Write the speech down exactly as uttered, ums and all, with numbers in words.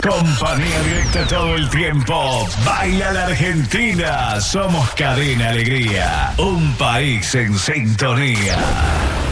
Compañía directa todo el tiempo. Baila la Argentina. Somos Cadena Alegría. Un país en sintonía.